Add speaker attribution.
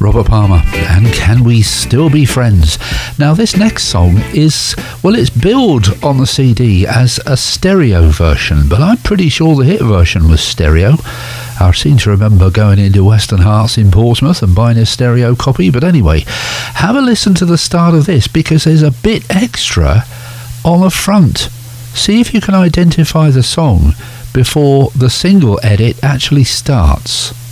Speaker 1: Robert Palmer, and Can We Still Be Friends? Now, this next song is, well, it's billed on the CD as a stereo version, but I'm pretty sure the hit version was stereo. I seem to remember going into Western Hearts in Portsmouth and buying a stereo copy, but anyway, have a listen to the start of this because there's a bit extra on the front. See if you can identify the song before the single edit actually starts.